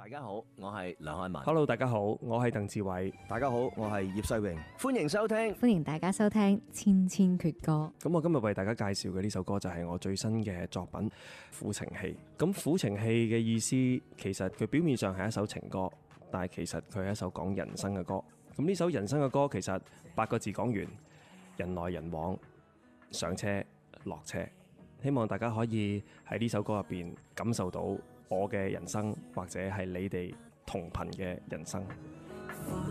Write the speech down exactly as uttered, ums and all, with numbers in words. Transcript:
大家好，我係梁漢文。 Hello， 大家好，我係鄧志偉。 大家好，我係葉世榮。 歡迎收聽， 歡迎大家收聽《千千闕歌》。 咁我今日為大家介紹嘅呢首歌就係我最新嘅作品《苦情戲》。咁《苦情戲》嘅意思，其實佢表面上係一首情歌，但係其實佢係一首講人生嘅歌。咁呢首人生嘅歌，其實八個字講完：人來人往，上車落車。希望大家可以喺呢首歌入邊感受到我嘅人生，或者係你哋同頻嘅人生。